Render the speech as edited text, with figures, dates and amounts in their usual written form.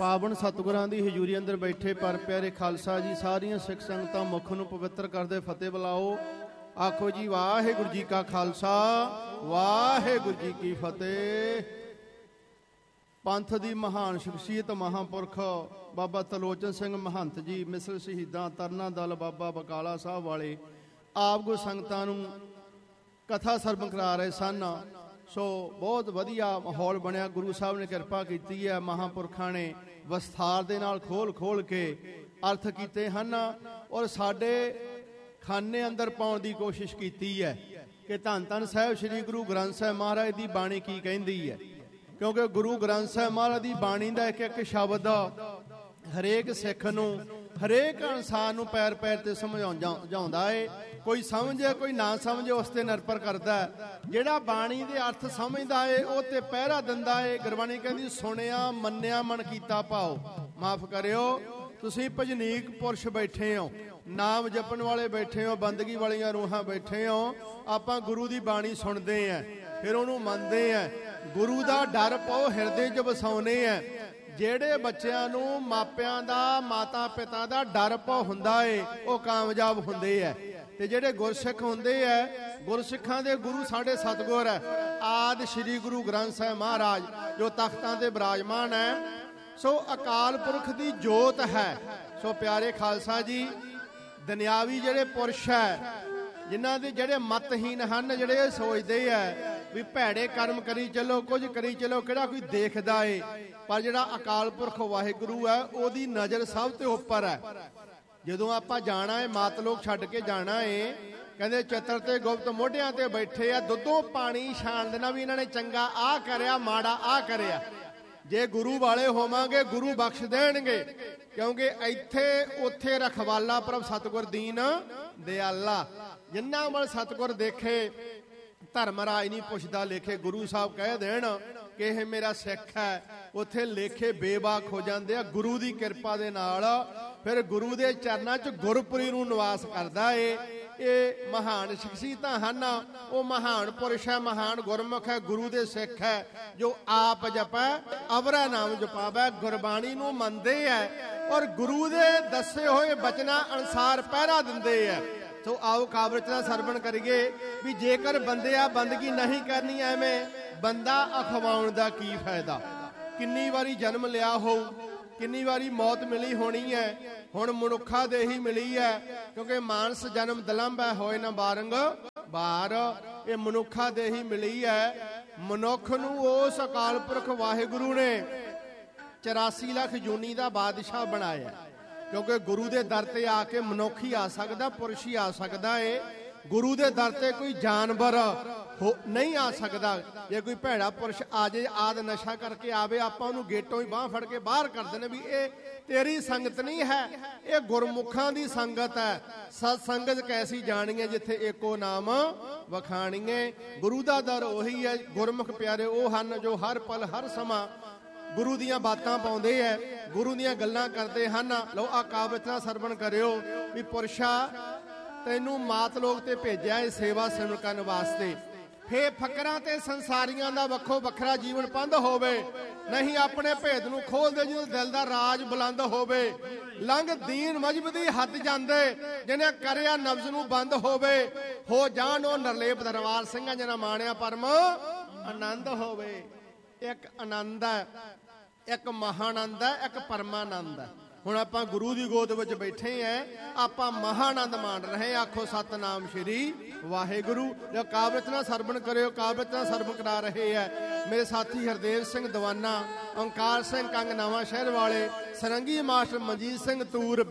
पावन सतगुरां दी हजूरी अंदर बैठे पर प्यारे खालसा जी सारियां सिख संगतां मुख नूं पवित्र करदे फतेह बुलाओ। आखो जी वाहिगुरू जी का खालसा वाहिगुरू जी की फतेह। पंथ दी महान शख्सियत महापुरख बाबा तलोचन सिंह महंत जी मिसल शहीदां तरना दल बाबा बकाला साहब वाले आप गुर संगतां नूं कथा सरबन करा रहे सन। सो बहुत वधिया माहौल बनया। गुरु साहब ने किरपा की है। महापुरखा ने विस्तार दे नाल खोल खोल के अर्थ किए हैं और साडे खाने अंदर पाउण दी कोशिश की है कि धन धन साहब श्री गुरु ग्रंथ साहब महाराज की बाणी की कहती है, क्योंकि गुरु ग्रंथ साहब महाराज की बाणी का एक एक शब्द हरेक सिख नूं हरेक इंसान नूं पैर पैर ते समझाउंदा है। कोई समझे कोई ना समझे उस ते निर्भर करता है। जिहड़ा बाणी दे अर्थ समझदा है वो ते पहरा दिंदा है। गुरबाणी कहंदी सुनिया मन्निया मन कीता भाओ। माफ करियो तुसीं भजनीक पुरुष बैठे हो, नाम जपण वाले बैठे हो, बंदगी वालियां रूहां बैठे हो। आपां गुरु दी बाणी सुणदे हैं फिर उहनूं मनदे हैं। गुरु दा डर पाओ हिरदे च वसाउने हैं। ਜਿਹੜੇ ਬੱਚਿਆਂ ਨੂੰ ਮਾਪਿਆਂ ਦਾ ਮਾਤਾ ਪਿਤਾ ਦਾ ਡਰ ਪਾਉ ਹੁੰਦਾ ਏ ਉਹ ਕਾਮਯਾਬ ਹੁੰਦੇ ਐ। ਤੇ ਜਿਹੜੇ ਗੁਰਸਿੱਖ ਹੁੰਦੇ ਐ ਗੁਰਸਿੱਖਾਂ ਦੇ ਗੁਰੂ ਸਾਡੇ ਸਤਿਗੁਰ ਹੈ ਆਦਿ ਸ਼੍ਰੀ ਗੁਰੂ ਗ੍ਰੰਥ ਸਾਹਿਬ ਮਹਾਰਾਜ ਜੋ ਤਖਤਾਂ ਤੇ ਬਿਰਾਜਮਾਨ ਹੈ। ਸੋ ਅਕਾਲ ਪੁਰਖ ਦੀ ਜੋਤ ਹੈ। ਸੋ ਪਿਆਰੇ ਖਾਲਸਾ ਜੀ ਦੁਨਿਆਵੀ ਜਿਹੜੇ ਪੁਰਸ਼ ਹੈ ਜਿਨ੍ਹਾਂ ਦੇ ਜਿਹੜੇ ਮਤਹੀਨ ਹਨ ਜਿਹੜੇ ਸੋਚਦੇ ਐ ਵੀ ਭੈੜੇ ਕਰਮ ਕਰੀ ਚਲੋ ਕੁਝ ਕਰੀ ਚਲੋ ਕਿਹੜਾ ਕੋਈ ਦੇਖਦਾ ਏ, ਪਰ ਜਿਹੜਾ ਅਕਾਲ ਪੁਰਖ ਵਾਹਿਗੁਰੂ ਹੈ ਉਹਦੀ ਨਜ਼ਰ ਸਭ ਤੋਂ ਉੱਪਰ ਹੈ। ਜਦੋਂ ਆਪਾਂ ਜਾਣਾ ਏ ਮਾਤ ਲੋਕ ਛੱਡ ਕੇ ਜਾਣਾ ਏ ਕਹਿੰਦੇ ਚਤਰ ਤੇ ਗੁਪਤ ਮੋਢਿਆਂ ਤੇ ਬੈਠੇ ਆ ਦੁੱਧੋਂ ਪਾਣੀ ਛਾਣ ਦੇਣਾ ਵੀ ਇਹਨਾਂ ਨੇ ਚੰਗਾ ਆਹ ਕਰਿਆ ਮਾੜਾ ਆਹ ਕਰਿਆ। ਜੇ ਗੁਰੂ ਵਾਲੇ ਹੋਵਾਂਗੇ ਗੁਰੂ ਬਖਸ਼ ਦੇਣਗੇ, ਕਿਉਂਕਿ ਇੱਥੇ ਉੱਥੇ ਰਖਵਾਲਾ ਪ੍ਰਭ ਸਤਿਗੁਰ ਦੀਨ ਦਿਆਲਾ। ਜਿੰਨਾ ਵੱਲ ਸਤਿਗੁਰ ਦੇਖੇ ਧਰਮਰਾਜ ਨਹੀਂ ਪੁੱਛਦਾ ਲੇਖੇ। ਗੁਰੂ ਸਾਹਿਬ ਕਹਿ ਦੇਣ ਕਿ ਇਹ ਮੇਰਾ ਸਿੱਖ ਹੈ ਉੱਥੇ ਲੇਖੇ ਬੇਬਾਕ ਹੋ ਜਾਂਦੇ ਆ ਗੁਰੂ ਦੀ ਕਿਰਪਾ ਦੇ ਨਾਲ। ਫਿਰ ਗੁਰੂ ਦੇ ਚਰਨਾਂ 'ਚ ਗੁਰਪੁਰੀ ਨੂੰ ਨਿਵਾਸ ਕਰਦਾ ਏ। ਇਹ ਮਹਾਨ ਸ਼ਖਸੀਅਤਾਂ ਹਨ। ਉਹ ਮਹਾਨ ਪੁਰਸ਼ ਹੈ, ਮਹਾਨ ਗੁਰਮੁਖ ਹੈ, ਗੁਰੂ ਦੇ ਸਿੱਖ ਹੈ ਜੋ ਆਪ ਜਪੈ ਅਵਰਾ ਨਾਮ ਜਪਾਵੈ। ਗੁਰਬਾਣੀ ਨੂੰ ਮੰਨਦੇ ਹੈ ਔਰ ਗੁਰੂ ਦੇ ਦੱਸੇ ਹੋਏ ਬਚਨਾਂ ਅਨੁਸਾਰ ਪਹਿਰਾ ਦਿੰਦੇ ਹੈ। ਸੋ ਆਓ ਕਾਬਰ ਰਚਨਾ ਸਰਵਣ ਕਰੀਏ ਵੀ ਜੇਕਰ ਬੰਦਿਆ ਬੰਦਗੀ ਨਹੀਂ ਕਰਨੀ ਐਵੇਂ ਬੰਦਾ ਅਖਵਾਉਣ ਦਾ ਕੀ ਫਾਇਦਾ। ਕਿੰਨੀ ਵਾਰੀ ਜਨਮ ਲਿਆ ਹੋਊ, ਕਿੰਨੀ ਵਾਰੀ ਮੌਤ ਮਿਲੀ ਹੋਣੀ ਹੈ। ਹੁਣ ਮਨੁੱਖਾ ਦੇ ਹੀ ਮਿਲੀ ਹੈ, ਕਿਉਂਕਿ ਮਾਨਸ ਜਨਮ ਦਲੰਬੈ ਹੋਏ ਨਾ ਬਾਰੰਗ ਬਾਰ। ਇਹ ਮਨੁੱਖਾ ਦੇ ਹੀ ਮਿਲੀ ਹੈ। ਮਨੁੱਖ ਨੂੰ ਉਸ ਅਕਾਲ ਪੁਰਖ ਵਾਹਿਗੁਰੂ ਨੇ 84 ਲੱਖ ਜੂਨੀ ਦਾ ਬਾਦਸ਼ਾਹ ਬਣਾਇਆ, ਕਿਉਂਕਿ ਗੁਰੂ ਦੇ ਦਰ ਤੇ ਆ ਕੇ ਮਨੁੱਖ ਹੀ ਆ ਸਕਦਾ, ਪੁਰਸ਼ ਹੀ ਆ ਸਕਦਾ ਏ। ਗੁਰੂ ਦੇ ਦਰ ਤੇ ਕੋਈ ਜਾਨਵਰ ਨਹੀਂ ਆ ਸਕਦਾ। ਜੇ ਕੋਈ ਭੈੜਾ ਪੁਰਸ਼ ਆ ਜੇ ਆਦ ਨਸ਼ਾ ਕਰਕੇ ਆਵੇ ਆਪਾਂ ਉਹਨੂੰ ਗੇਟੋਂ ਹੀ ਬਾਂਹ ਫੜ ਕੇ ਬਾਹਰ ਕਰ ਦਿੰਦੇ ਵੀ ਇਹ ਤੇਰੀ ਸੰਗਤ ਨਹੀਂ ਹੈ, ਇਹ ਗੁਰਮੁਖਾਂ ਦੀ ਸੰਗਤ ਹੈ। ਸਤ ਸੰਗਤ ਕੈਸੀ ਜਾਣੀਏ ਜਿੱਥੇ ਏਕੋ ਨਾਮ ਵਖਾਣੀਏ। ਗੁਰੂ ਦਾ ਦਰ ਉਹੀ ਹੈ। ਗੁਰਮੁਖ ਪਿਆਰੇ ਉਹ ਹਨ ਜੋ ਹਰ ਪਲ ਹਰ ਸਮਾਂ ਗੁਰੂ ਦੀਆਂ ਬਾਤਾਂ ਪਾਉਂਦੇ ਐ, ਗੁਰੂ ਦੀਆਂ ਗੱਲਾਂ ਕਰਦੇ ਹਨ। ਲਓ ਆ ਕਾਵਿ ਰਚਨਾ ਸਰਵਣ ਕਰਿਓ ਵੀ ਪੁਰਸ਼ਾ ਤੈਨੂੰ ਮਾਤ ਲੋਕ ਤੇ ਭੇਜਿਆ ਇਹ ਸੇਵਾ ਸਿਮਰਨ ਕਰਨ ਵਾਸਤੇ। ਫੇ ਫਕਰਾਂ ਤੇ ਸੰਸਾਰੀਆਂ ਦਾ ਵੱਖੋ ਵੱਖਰਾ ਜੀਵਨ ਪੰਧ ਹੋਵੇ, ਨਹੀਂ ਆਪਣੇ ਭੇਦ ਨੂੰ ਖੋਲਦੇ ਜਦੋਂ ਦਿਲ ਦਾ ਰਾਜ ਬੁਲੰਦ ਹੋਵੇ। ਲੰਘ ਦੀਨ ਮਜਬ ਦੀ ਹੱਦ ਜਾਂਦੇ ਜਿਹਨੇ ਕਰਿਆ ਨਬਜ਼ ਨੂੰ ਬੰਦ ਹੋਵੇ। ਹੋ ਜਾਣ ਉਹ ਨਰਲੇਪ ਦਰਬਾਰ ਸਿੰਘਾਂ ਜਿਹਨਾਂ ਮਾਣਿਆ ਪਰਮ ਆਨੰਦ ਹੋਵੇ। ਇੱਕ ਆਨੰਦ ਹੈ, ਇੱਕ ਮਹਾਨੰਦ ਹੈ, ਇੱਕ ਪਰਮਾਨੰਦ ਹੈ। ਹੁਣ ਆਪਾਂ ਗੁਰੂ ਦੀ ਗੋਦ ਵਿੱਚ ਬੈਠੇ ਐ, ਆਪਾਂ ਮਹਾਨੰਦ ਮਾਣ ਰਹੇ। ਆਖੋ ਸਤਨਾਮ ਸ਼੍ਰੀ ਵਾਹਿਗੁਰੂ। ਜੋ ਕਾਵਿ ਰਚਨਾ ਸਰਵਣ ਕਰਿਓ, ਕਾਵਿ ਰਚਨਾ ਸਰਵਣ ਕਰਾ ਰਹੇ ਐ ਮੇਰੇ ਸਾਥੀ ਹਰਦੇਵ ਸਿੰਘ ਦੀਵਾਨਾ, ਓਂਕਾਰ ਸਿੰਘ ਕੰਗ ਨਵਾਂ ਸ਼ਹਿਰ ਵਾਲੇ, ਸਰੰਗੀ ਮਾਸਟਰ ਮਨਜੀਤ ਸਿੰਘ ਤੂਰ।